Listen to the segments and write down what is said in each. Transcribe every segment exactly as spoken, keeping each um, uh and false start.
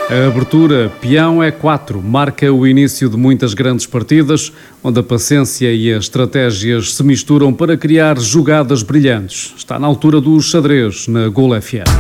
A abertura Peão é quatro marca o início de muitas grandes partidas, onde a paciência e as estratégias se misturam para criar jogadas brilhantes. Está na altura do xadrez na Gol F M.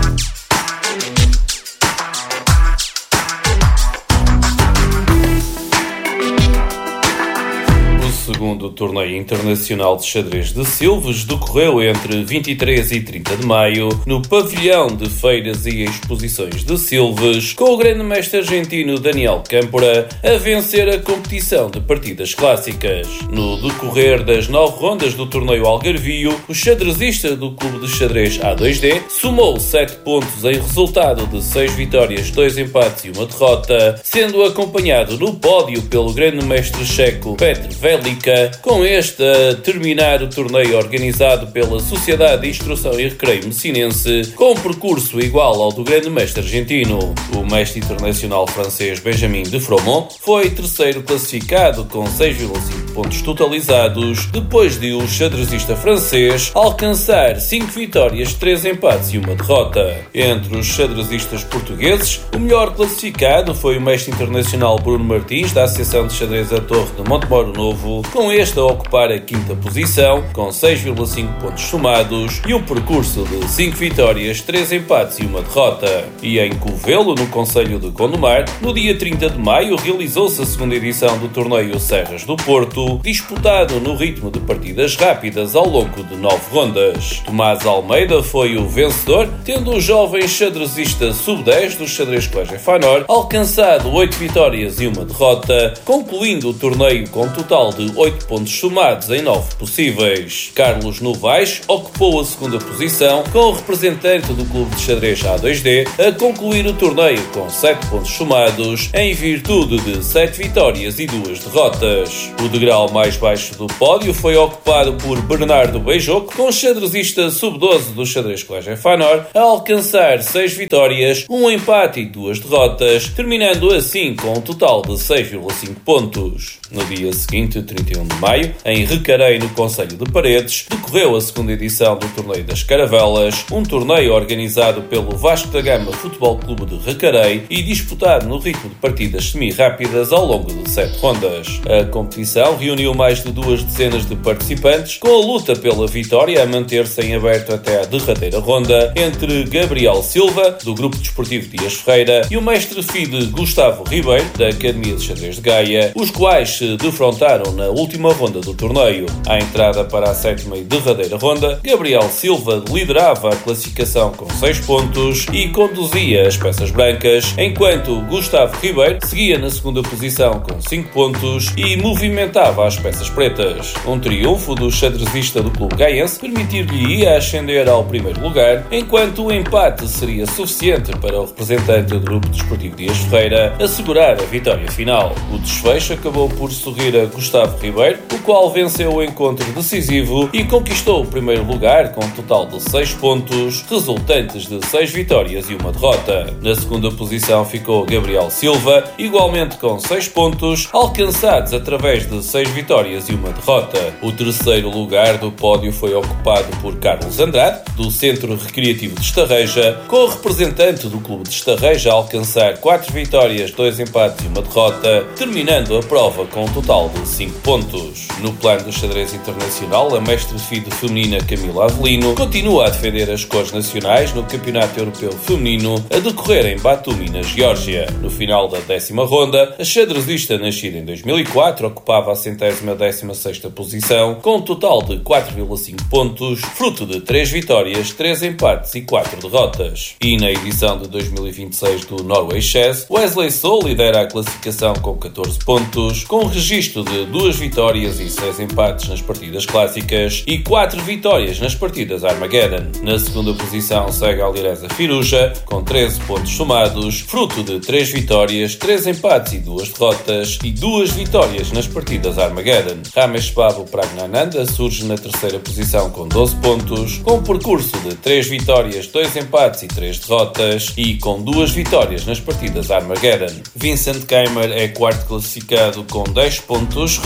O segundo torneio internacional de xadrez de Silves decorreu entre vinte e três e trinta de maio no pavilhão de feiras e exposições de Silves, com o grande mestre argentino Daniel Câmpora a vencer a competição de partidas clássicas. No decorrer das nove rondas do torneio algarvio, o xadrezista do clube de xadrez A dois D somou sete pontos em resultado de seis vitórias, dois empates e uma derrota, sendo acompanhado no pódio pelo grande mestre checo Petr Velika, com este a terminar o torneio organizado pela Sociedade de Instrução e Recreio Messinense, com um percurso igual ao do grande mestre argentino. O mestre internacional francês Benjamin de Fromont foi terceiro classificado com seis vírgula cinco pontos totalizados, depois de o xadrezista francês alcançar cinco vitórias, três empates e uma derrota. Entre os xadrezistas portugueses, o melhor classificado foi o mestre internacional Bruno Martins, da Associação de Xadrez da Torre de Montemoro Novo, com este a ocupar a quinta posição, com seis vírgula cinco pontos somados e um percurso de cinco vitórias, três empates e uma derrota. E em Covelo, no concelho de Gondomar, no dia trinta de maio, realizou-se a segunda edição do torneio Serras do Porto, disputado no ritmo de partidas rápidas ao longo de nove rondas. Tomás Almeida foi o vencedor, tendo o jovem xadrezista sub dez do Xadrez Colégio Fanor alcançado oito vitórias e uma derrota, concluindo o torneio com um total de oito pontos somados em nove possíveis. Carlos Novaes ocupou a segunda posição, com o representante do clube de xadrez A dois D a concluir o torneio com sete pontos somados, em virtude de sete vitórias e duas derrotas. O degrau mais baixo do pódio foi ocupado por Bernardo Beijoco, com o xadrezista sub doze do Xadrez Colégio Fanor a alcançar seis vitórias, um empate e duas derrotas, terminando assim com um total de seis vírgula cinco pontos. No dia seguinte, trinta e um de maio, em Recarei, no concelho de Paredes, decorreu a segunda edição do Torneio das Caravelas, um torneio organizado pelo Vasco da Gama Futebol Clube de Recarei e disputado no ritmo de partidas semi-rápidas ao longo de sete rondas. A competição reuniu mais de duas dezenas de participantes, com a luta pela vitória a manter-se em aberto até à derradeira ronda entre Gabriel Silva, do Grupo Desportivo Dias Ferreira, e o mestre F I D Gustavo Ribeiro, da Academia de Xadrez de Gaia, os quais se defrontaram na última ronda do torneio. À entrada para a sétima e derradeira ronda, Gabriel Silva liderava a classificação com seis pontos e conduzia as peças brancas, enquanto Gustavo Ribeiro seguia na segunda posição com cinco pontos e movimentava as peças pretas. Um triunfo do xadrezista do clube gaiense permitir-lhe ascender ao primeiro lugar, enquanto o empate seria suficiente para o representante do Grupo Desportivo Dias Ferreira assegurar a vitória final. O desfecho acabou por sorrir a Gustavo Ribeiro, o qual venceu o encontro decisivo e conquistou o primeiro lugar com um total de seis pontos, resultantes de seis vitórias e uma derrota. Na segunda posição ficou Gabriel Silva, igualmente com seis pontos, alcançados através de seis vitórias e uma derrota. O terceiro lugar do pódio foi ocupado por Carlos Andrade, do Centro Recreativo de Estarreja, com o representante do clube de Estarreja a alcançar quatro vitórias, dois empates e uma derrota, terminando a prova com um total de cinco pontos. No plano do xadrez internacional, a mestre F I D feminina Camila Avelino continua a defender as cores nacionais no Campeonato Europeu Feminino a decorrer em Batumi, na Geórgia. No final da décima ronda, a xadrezista nascida em dois mil e quatro ocupava a centésima décima sexta posição com um total de quatro vírgula cinco pontos, fruto de três vitórias, três empates e quatro derrotas. E na edição de dois mil e vinte e seis do Norway Chess, Wesley So lidera a classificação com catorze pontos, com um registro de duas vitórias e seis empates nas partidas clássicas e quatro vitórias nas partidas Armageddon. Na segunda posição segue a aliresa Firuja, com treze pontos somados, fruto de três vitórias, três empates e duas derrotas, e duas vitórias nas partidas Armageddon. Ramesh Babu Pragnananda surge na terceira posição com doze pontos, com um percurso de três vitórias, dois empates e três derrotas, e com duas vitórias nas partidas Armageddon. Vincent Keimer é quarto classificado com dez pontos, resultado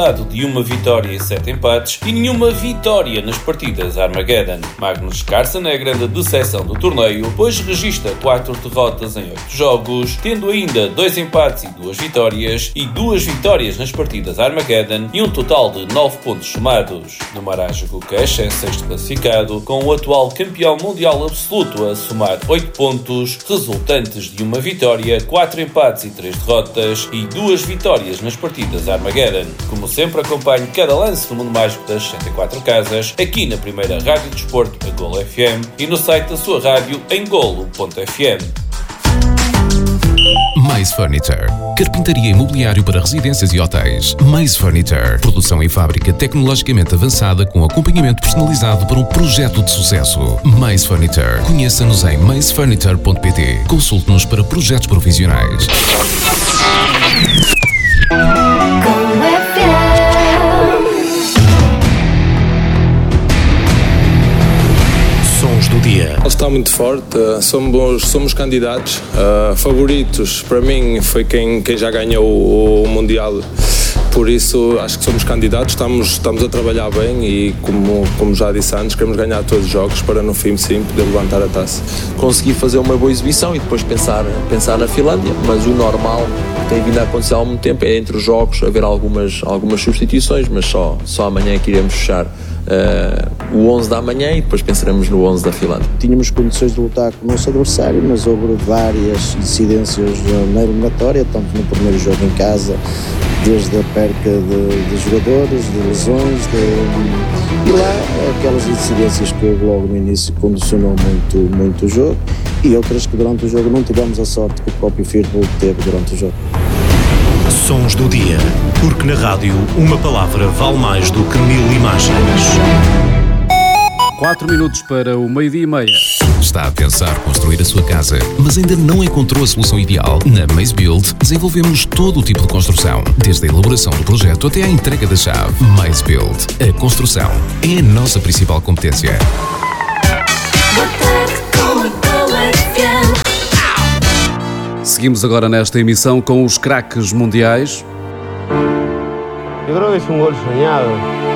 somado de uma vitória e sete empates e nenhuma vitória nas partidas Armageddon. Magnus Carlsen é a grande decepção do torneio, pois registra quatro derrotas em oito jogos, tendo ainda dois empates e duas vitórias e duas vitórias nas partidas Armageddon e um total de nove pontos somados. No Marajo Gukesh é sexto classificado, com o atual campeão mundial absoluto a somar oito pontos, resultantes de uma vitória, quatro empates e três derrotas e duas vitórias nas partidas Armageddon. Como sempre, acompanhe cada lance no mundo mágico das sessenta e quatro casas, aqui na primeira rádio de desporto, a Golo F M, e no site da sua rádio em golo ponto f m. Mais Furniture. Carpintaria imobiliário para residências e hotéis. Mais Furniture. Produção em fábrica tecnologicamente avançada com acompanhamento personalizado para um projeto de sucesso. Mais Furniture. Conheça-nos em mais furniture ponto p t. Consulte-nos para projetos profissionais. Sons do dia. Está muito forte, somos, somos candidatos, uh, favoritos para mim foi quem, quem já ganhou o, o Mundial, por isso acho que somos candidatos, estamos, estamos a trabalhar bem e como, como já disse antes, queremos ganhar todos os jogos para no fim sim poder levantar a taça. Conseguir fazer uma boa exibição e depois pensar, pensar na Finlândia, mas o normal que tem vindo a acontecer há algum tempo é entre os jogos haver algumas, algumas substituições, mas só, só amanhã é que iremos fechar Uh, o onze da manhã e depois pensaremos no onze da Finlândia. Tínhamos condições de lutar com o nosso adversário, mas houve várias incidências na eliminatória, tanto no primeiro jogo em casa, desde a perca de, de jogadores, de lesões, de, e lá aquelas incidências que houve logo no início condicionou muito, muito o jogo, e outras que durante o jogo não tivemos a sorte que o próprio Firpo teve durante o jogo. Sons do dia, porque na rádio uma palavra vale mais do que mil imagens. quatro minutos para o meio-dia e meia. Está a pensar construir a sua casa, mas ainda não encontrou a solução ideal? Na Maze Build desenvolvemos todo o tipo de construção, desde a elaboração do projeto até à entrega da chave. Maze Build, a construção é a nossa principal competência. Seguimos agora nesta emissão com os craques mundiais. Eu creo que é um gol sonhado.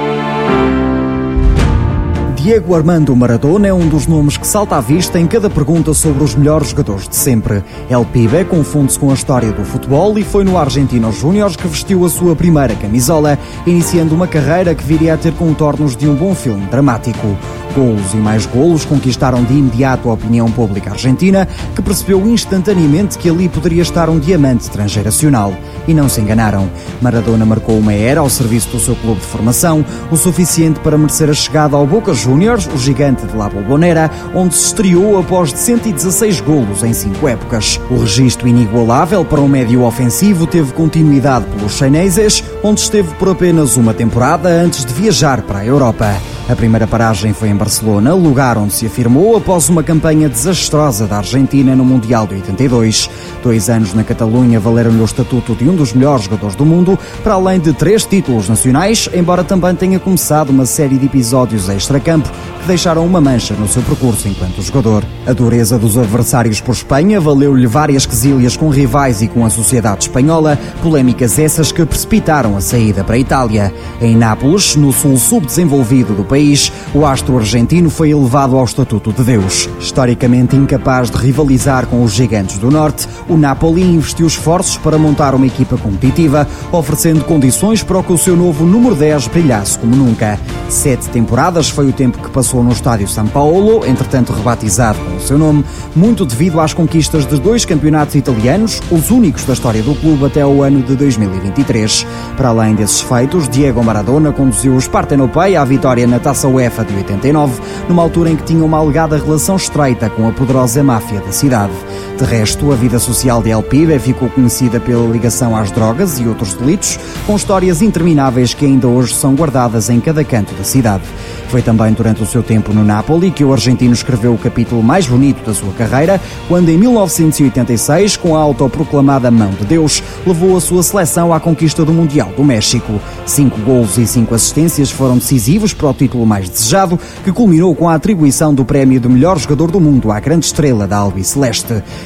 Diego Armando Maradona é um dos nomes que salta à vista em cada pergunta sobre os melhores jogadores de sempre. El Pibe confunde-se com a história do futebol e foi no Argentinos Júniors que vestiu a sua primeira camisola, iniciando uma carreira que viria a ter contornos de um bom filme dramático. Golos e mais golos conquistaram de imediato a opinião pública argentina, que percebeu instantaneamente que ali poderia estar um diamante transgeracional. E não se enganaram. Maradona marcou uma era ao serviço do seu clube de formação, o suficiente para merecer a chegada ao Boca Juniors, o gigante de La Bombonera, onde se estreou após de cento e dezasseis golos em cinco épocas. O registro inigualável para um médio ofensivo teve continuidade pelos chineses, onde esteve por apenas uma temporada antes de viajar para a Europa. A primeira paragem foi em Barcelona, lugar onde se afirmou após uma campanha desastrosa da Argentina no Mundial de oitenta e dois. Dois anos na Catalunha valeram-lhe o estatuto de um dos melhores jogadores do mundo, para além de três títulos nacionais, embora também tenha começado uma série de episódios extracampo que deixaram uma mancha no seu percurso enquanto jogador. A dureza dos adversários por Espanha valeu-lhe várias quesílias com rivais e com a sociedade espanhola, polémicas essas que precipitaram a saída para a Itália. Em Nápoles, no sul subdesenvolvido do país, o astro argentino foi elevado ao estatuto de Deus. Historicamente incapaz de rivalizar com os gigantes do norte, o Napoli investiu esforços para montar uma equipa competitiva, oferecendo condições para que o seu novo número dez brilhasse como nunca. Sete temporadas foi o tempo que passou no estádio São Paulo, entretanto rebatizado com o seu nome, muito devido às conquistas de dois campeonatos italianos, os únicos da história do clube até o ano de dois mil e vinte e três. Para além desses feitos, Diego Maradona conduziu os Partenopei à vitória na Taça UEFA de oitenta e nove, numa altura em que tinha uma alegada relação estreita com a poderosa máfia da cidade. De resto, a vida social de El Pibe ficou conhecida pela ligação às drogas e outros delitos, com histórias intermináveis que ainda hoje são guardadas em cada canto da cidade. Foi também durante o seu tempo no Napoli que o argentino escreveu o capítulo mais bonito da sua carreira, quando em mil novecentos e oitenta e seis, com a autoproclamada Mão de Deus, levou a sua seleção à conquista do Mundial do México. Cinco golos e cinco assistências foram decisivos para o título mais desejado, que culminou com a atribuição do prémio de melhor jogador do mundo à grande estrela da albiceleste.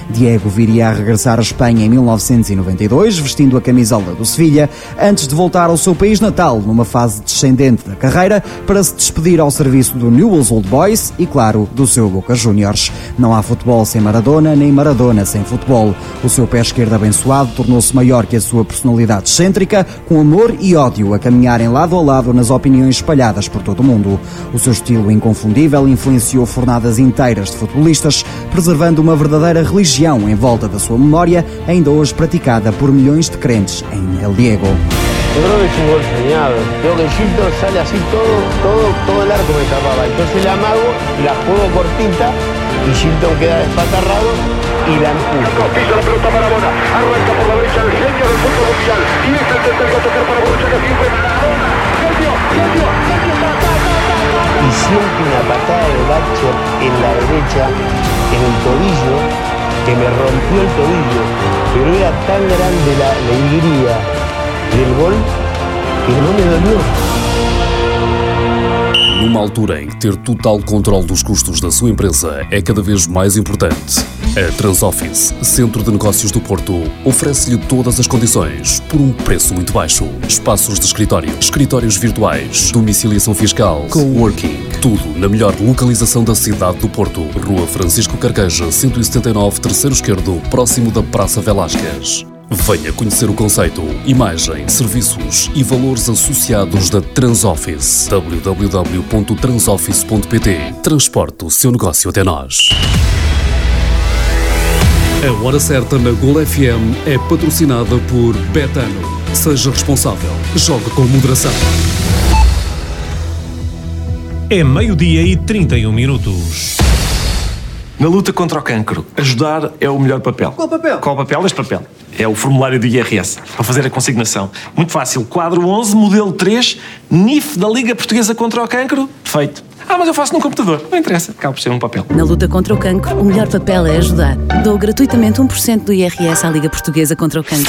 Diego viria a regressar à Espanha em mil novecentos e noventa e dois, vestindo a camisola do Sevilha, antes de voltar ao seu país natal, numa fase descendente da carreira, para se despedir ao serviço do Newell's Old Boys e, claro, do seu Boca Juniors. Não há futebol sem Maradona, nem Maradona sem futebol. O seu pé esquerdo abençoado tornou-se maior que a sua personalidade excêntrica, com amor e ódio a caminharem lado a lado nas opiniões espalhadas por todo o mundo. O seu estilo inconfundível influenciou fornadas inteiras de futebolistas, preservando uma verdadeira religião em volta da sua memória, ainda hoje praticada por milhões de crentes em El Diego. Yo creo que es un gol soñado. Creo que Gildo sale así todo, todo, todo el arco me tapaba. Entonces la amago, la juego cortita y Gildo queda despatarrado y la empuja. Pisa la pelota Maradona, arranca por la derecha el genio del fútbol mundial y es el tercero a tocar para Borussia que siempre Maradona. Genio, genio, genio, ta, ta, ta, ta, ta. Y siente una patada de Bacho en la derecha, en el tobillo, que me rompió el tobillo, pero era tan grande la alegría del gol que não me doliu. Numa altura em que ter total controle dos custos da sua empresa é cada vez mais importante, a Transoffice, Centro de Negócios do Porto, oferece-lhe todas as condições por um preço muito baixo. Espaços de escritório, escritórios virtuais, domiciliação fiscal, coworking, tudo na melhor localização da cidade do Porto. Rua Francisco Carqueja, cento e setenta e nove, terceiro esquerdo, próximo da Praça Velásquez. Venha conhecer o conceito, imagem, serviços e valores associados da Transoffice. w w w ponto transoffice ponto p t. Transporte o seu negócio até nós. A Hora Certa na Gol F M é patrocinada por Betano. Seja responsável. Jogue com moderação. É meio-dia e trinta e um minutos. Na luta contra o cancro, ajudar é o melhor papel. Qual papel? Qual papel? Este papel. É o formulário do I R S, para fazer a consignação. Muito fácil. Quadro onze, modelo três, N I F da Liga Portuguesa contra o Cancro. Feito. Ah, mas eu faço num computador. Não interessa. Acaba por ser um papel. Na luta contra o cancro, o melhor papel é ajudar. Dou gratuitamente um por cento do I R S à Liga Portuguesa contra o Cancro.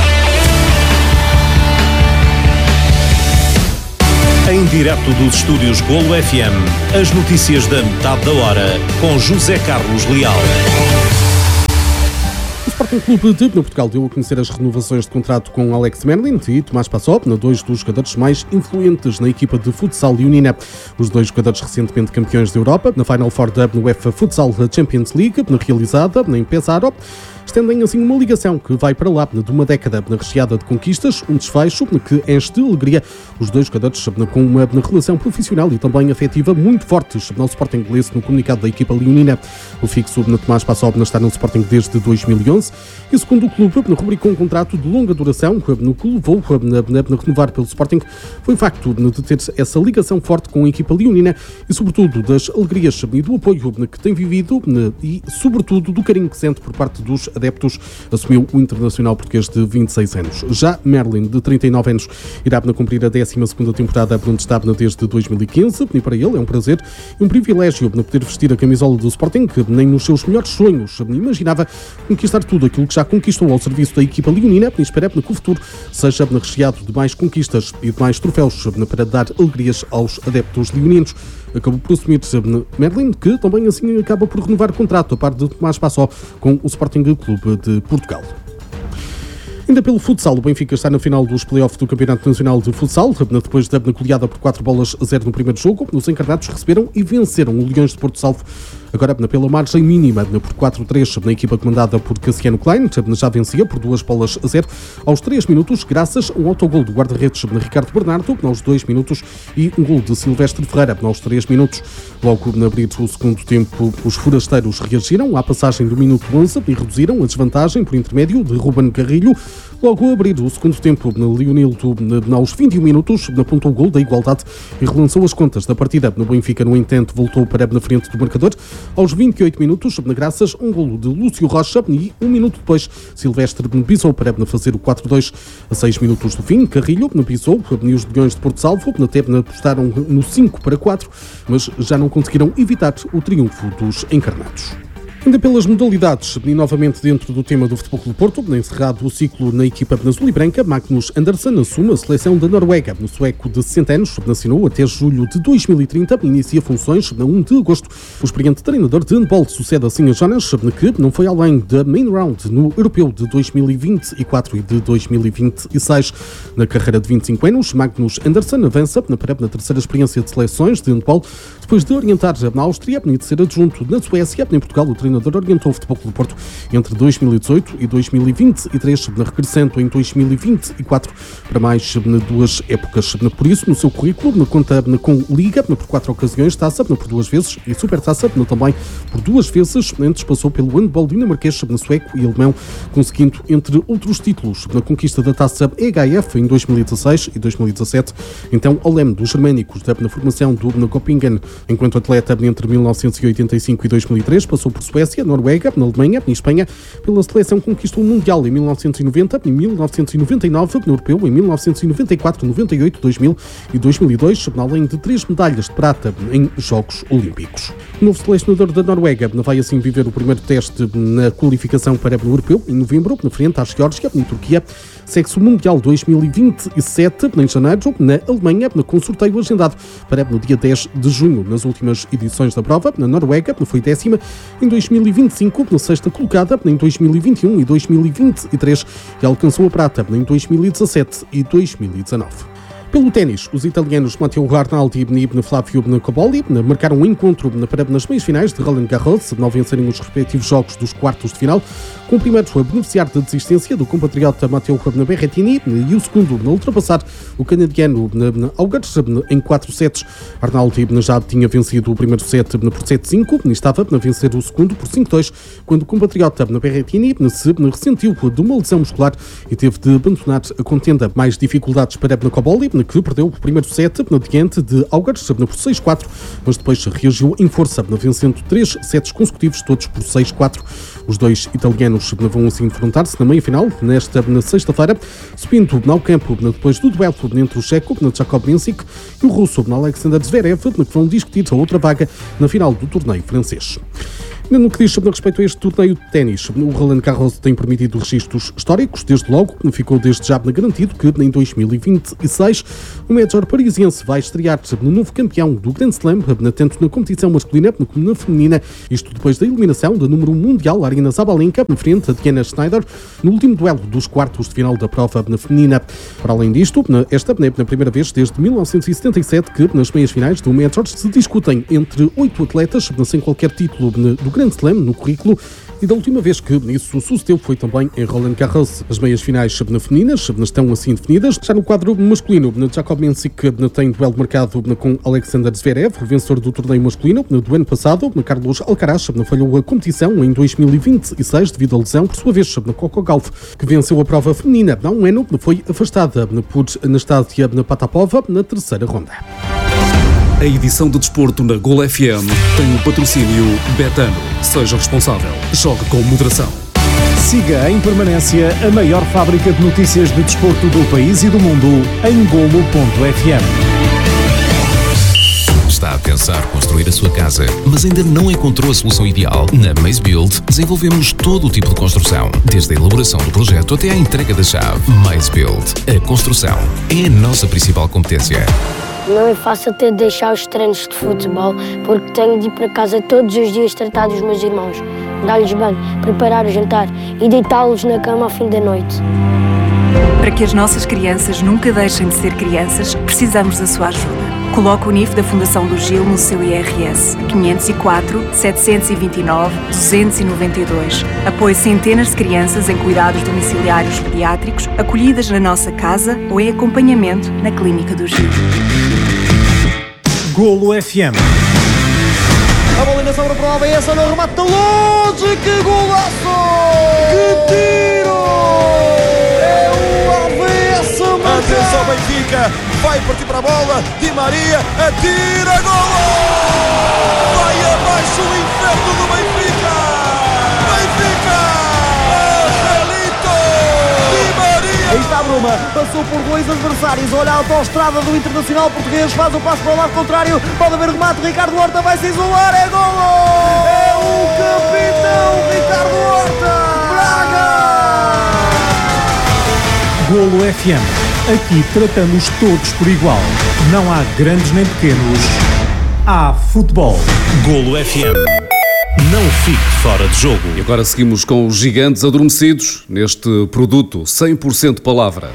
Em direto dos estúdios Golo F M, as notícias da metade da hora, com José Carlos Leal. O Sporting Clube de Portugal deu a conhecer as renovações de contrato com Alex Merlin e Tomás Passop, dois dos jogadores mais influentes na equipa de futsal leonina. Os dois jogadores recentemente campeões da Europa, na Final Four da UEFA Futsal Champions League, realizada em Pesaro, estendem assim uma ligação que vai para lá de uma década recheada de conquistas, um desfecho que enche de alegria os dois jogadores com uma relação profissional e também afetiva muito fortes no Sporting inglês. No comunicado da equipa leonina, o fixo de Tomás Passop está no Sporting desde dois mil e onze e, segundo o clube, rubricou um contrato de longa duração, no que levou a renovar pelo Sporting foi o facto de ter essa ligação forte com a equipa leonina e, sobretudo, das alegrias e do apoio que tem vivido e, sobretudo, do carinho que sente por parte dos adeptos, assumiu o internacional português de vinte e seis anos. Já Merlin, de trinta e nove anos, irá cumprir a décima segunda temporada onde está desde dois mil e quinze e para ele é um prazer e um privilégio poder vestir a camisola do Sporting, que nem nos seus melhores sonhos imaginava conquistar tudo aquilo que já conquistou ao serviço da equipa leonina e espera que o futuro seja recheado de mais conquistas e de mais troféus para dar alegrias aos adeptos leoninos. Acabou por assumir Merlin, que também assim acaba por renovar o contrato a par de Tomás Passó com o Sporting Clube de Portugal. Ainda pelo futsal, o Benfica está na final dos play-offs do Campeonato Nacional de Futsal, depois da goleada por quatro bolas a zero no primeiro jogo. Os encarnados receberam e venceram o Leões de Porto Salvo, agora pela margem mínima, por quatro a três, na equipa comandada por Cassiano Klein, já vencia por duas bolas a zero aos três minutos, graças a um autogol do guarda-redes Ricardo Bernardo, aos dois minutos, e um gol de Silvestre Ferreira, aos três minutos. Logo na abrir o segundo tempo, os forasteiros reagiram à passagem do minuto onze e reduziram a desvantagem por intermédio de Ruben Carrilho. Logo a abrir o segundo tempo, Leonildo, aos vinte e um minutos, apontou o gol da igualdade e relançou as contas da partida. No Benfica, no entanto, voltou para na frente do marcador aos vinte e oito minutos, graças a um golo de Lúcio Rocha, e um minuto depois, Silvestre pisou para fazer o quatro a dois. A seis minutos do fim, Carrilho pisou e os Leões de Porto Salvo até apostaram no cinco para quatro, mas já não conseguiram evitar o triunfo dos encarnados. Ainda pelas modalidades, e novamente dentro do tema do Futebol Clube do Porto, encerrado o ciclo na equipa azul e branca, Magnus Andersson assume a seleção da Noruega. No sueco de sessenta anos, assinou até julho de dois mil e trinta, inicia funções na primeiro de agosto. O experiente treinador de handball sucede assim a Jonas, que não foi além da main round no Europeu de dois mil e vinte e quatro e de dois mil e vinte e seis. Na carreira de vinte e cinco anos, Magnus Andersson avança na terceira experiência de seleções de handball, depois de orientar na Áustria e de ser adjunto na Suécia. Em Portugal, o treinador orientou o Futebol Clube do Porto entre dois mil e dezoito e dois mil e vinte e três, regressando em dois mil e vinte e quatro para mais duas épocas. Por isso, no seu currículo, conta com Liga por quatro ocasiões, Taça por duas vezes e Supertaça também por duas vezes. Antes passou pelo handball dinamarquês, sueco e alemão, conseguindo, entre outros títulos, na conquista da Taça E H F em dois mil e dezasseis e dois mil e dezassete. Então, ao leme dos germânicos na formação do Copingen, enquanto atleta entre mil novecentos e oitenta e cinco e dois mil e três, passou por Suécia, Noruega, na Alemanha e Espanha. Pela seleção conquistou o Mundial em mil novecentos e noventa, em mil novecentos e noventa e nove, no Europeu em mil novecentos e noventa e quatro, noventa e oito, dois mil e dois mil e dois, além de três medalhas de prata em Jogos Olímpicos. O novo selecionador da Noruega vai assim viver o primeiro teste na qualificação para o Europeu em novembro, na frente à Geórgia e Turquia. Segue-se o Mundial dois mil e vinte e sete em janeiro, na Alemanha, com sorteio agendado para no dia dez de junho. Nas últimas edições da prova, na Noruega foi décima, em dois mil e vinte e cinco, na sexta colocada, em dois mil e vinte e um e dois mil e vinte e três, e alcançou a prata em dois mil e dezassete e dois mil e dezanove. Pelo ténis, os italianos Matteo Arnaldi e Flavio Cobolli marcaram um encontro nas meias finais de Roland Garros, ao vencerem os respectivos jogos dos quartos de final, com o primeiro a beneficiar da desistência do compatriota Matteo Berrettini e o segundo a ultrapassar o canadiano Augers em quatro sets. Arnaldi já tinha vencido o primeiro set por sete cinco e estava a vencer o segundo por cinco dois, quando o compatriota Berrettini se ressentiu de uma lesão muscular e teve de abandonar a contenda. Mais dificuldades para Cobolli, que perdeu o primeiro set diante de Augers por seis quatro, mas depois reagiu em força, vencendo três sets consecutivos, todos por seis quatro. Os dois italianos vão assim enfrentar-se na meia-final, nesta na sexta-feira, subindo ao campo depois do duelo entre o checo, Jakub Mensik, e o russo, Alexander Zverev, que vão discutir a outra vaga na final do torneio francês. No que diz respeito a este torneio de ténis, o Roland Garros tem permitido registros históricos. Desde logo, ficou desde já garantido que em dois mil e vinte e seis o Major parisiense vai estrear-se no novo campeão do Grand Slam, tanto na competição masculina como na feminina. Isto depois da eliminação da número um mundial, Aryna Sabalenka, na frente a Diana Schneider, no último duelo dos quartos de final da prova na feminina. Para além disto, esta é a primeira vez desde mil novecentos e setenta e sete que nas meias finais do Major se discutem entre oito atletas, sem qualquer título do Grand Slam no currículo, e da última vez que isso sucedeu foi também em Roland Garros. As meias finais femininas estão assim definidas. Já no quadro masculino, Jakub Mensik tem duelo marcado com Alexander Zverev, vencedor do torneio masculino do ano passado. Carlos Alcaraz falhou a competição em dois mil e vinte e seis devido à lesão. Por sua vez, Coco Gauff, que venceu a prova feminina há um ano, foi afastada por Anastasia Patapova na terceira ronda. A edição de desporto na Gol F M tem o patrocínio Betano. Seja responsável. Jogue com moderação. Siga em permanência a maior fábrica de notícias de desporto do país e do mundo em golo ponto f m. Está a pensar construir a sua casa, mas ainda não encontrou a solução ideal? Na Maze Build desenvolvemos todo o tipo de construção, desde a elaboração do projeto até à entrega da chave. Maze Build. A construção é a nossa principal competência. Não é fácil ter de deixar os treinos de futebol, porque tenho de ir para casa todos os dias tratar dos meus irmãos, dar-lhes banho, preparar o jantar e deitá-los na cama ao fim da noite. Para que as nossas crianças nunca deixem de ser crianças, precisamos da sua ajuda. Coloque o N I F da Fundação do Gil no seu I R S. quinhentos e quatro, setecentos e vinte e nove, duzentos e noventa e dois. Apoie centenas de crianças em cuidados domiciliários pediátricos, acolhidas na nossa casa ou em acompanhamento na Clínica do Gil. Golo F M. A bola ainda sobra para o A B S, olha o remate longe, que golaço! Que tiro! É o A B S! Atenção Benfica, vai partir para a bola, Di Maria, atira, golo! Vai abaixo o inferno do Benfica! Benfica! Angelito! Di Maria! Aí está a Bruma, passou por dois adversários, olha a autoestrada do Internacional Português, faz o passo para o lado contrário, pode haver remate, Ricardo Horta vai se isolar, é golo! É o capitão Ricardo Horta. Braga! Golo F M. Aqui tratamos todos por igual. Não há grandes nem pequenos. Há futebol. Golo F M. Não fique fora de jogo. E agora seguimos com os gigantes adormecidos neste produto cem por cento palavra.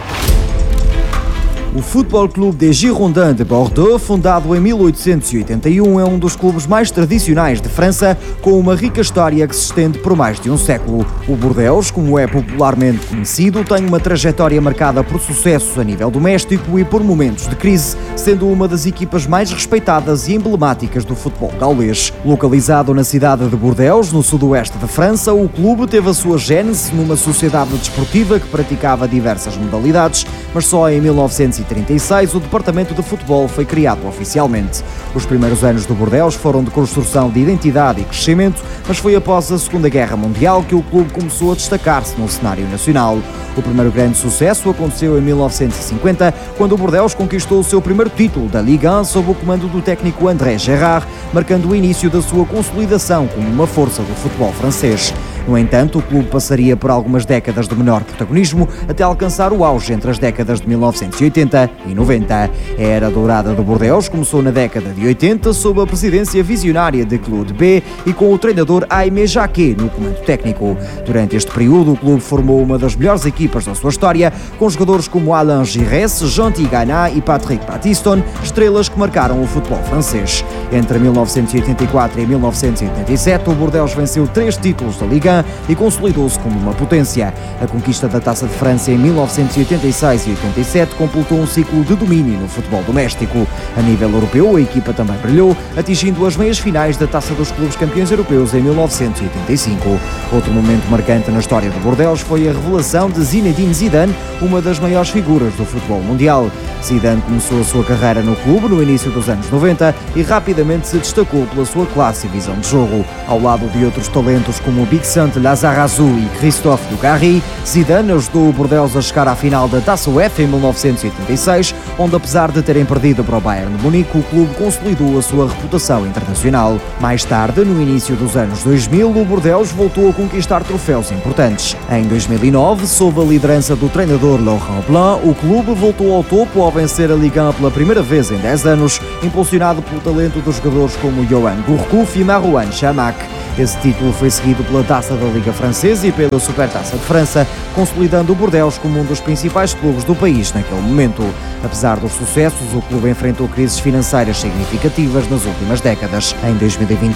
O Football Clube des Girondins de Bordeaux, fundado em mil oitocentos e oitenta e um, é um dos clubes mais tradicionais de França, com uma rica história que se estende por mais de um século. O Bordeaux, como é popularmente conhecido, tem uma trajetória marcada por sucessos a nível doméstico e por momentos de crise, sendo uma das equipas mais respeitadas e emblemáticas do futebol gaulês. Localizado na cidade de Bordeaux, no sudoeste da França, o clube teve a sua gênese numa sociedade desportiva que praticava diversas modalidades, mas só em mil novecentos e trinta e seis o departamento de futebol foi criado oficialmente. Os primeiros anos do Bordeaux foram de construção de identidade e crescimento, mas foi após a Segunda Guerra Mundial que o clube começou a destacar-se no cenário nacional. O primeiro grande sucesso aconteceu em mil novecentos e cinquenta, quando o Bordeaux conquistou o seu primeiro título da Ligue um sob o comando do técnico André Gérard, marcando o início da sua consolidação como uma força do futebol francês. No entanto, o clube passaria por algumas décadas de menor protagonismo até alcançar o auge entre as décadas de mil novecentos e oitenta e noventa. A era dourada do Bordeaux começou na década de oitenta sob a presidência visionária de Claude B e com o treinador Aimé Jacquet no comando técnico. Durante este período, o clube formou uma das melhores equipas da sua história, com jogadores como Alain Giresse, Jean Tigana e Patrick Battiston, estrelas que marcaram o futebol francês. Entre mil novecentos e oitenta e quatro e mil novecentos e oitenta e sete, o Bordeaux venceu três títulos da Ligue um e consolidou-se como uma potência. A conquista da Taça de França em mil novecentos e oitenta e seis e oitenta e sete completou um ciclo de domínio no futebol doméstico. A nível europeu, a equipa também brilhou, atingindo as meias finais da Taça dos Clubes Campeões Europeus em mil novecentos e oitenta e cinco. Outro momento marcante na história do Bordeaux foi a revelação de Zinedine Zidane, uma das maiores figuras do futebol mundial. Zidane começou a sua carreira no clube no início dos anos noventa e rapidamente se destacou pela sua classe e visão de jogo. Ao lado de outros talentos como Bixente Lizarazu e Christophe Dugarry, Zidane ajudou o Bordeaux a chegar à final da Taça UEFA em mil novecentos e oitenta e seis, onde apesar de terem perdido para o Bayern de Munique, o clube consolidou a sua reputação internacional. Mais tarde, no início dos anos dois mil, o Bordeaux voltou a conquistar troféus importantes. Em dois mil e nove, sob a liderança do treinador Laurent Blanc, o clube voltou ao topo ao vencer a Ligue um pela primeira vez em dez anos, impulsionado pelo talento dos jogadores como Yoann Gourcuff e Marouane Chamakh. Esse título foi seguido pela Taça da Liga Francesa e pela Supertaça de França, consolidando o Bordeaux como um dos principais clubes do país naquele momento. Apesar dos sucessos, o clube enfrentou crises financeiras significativas nas últimas décadas. Em dois mil e vinte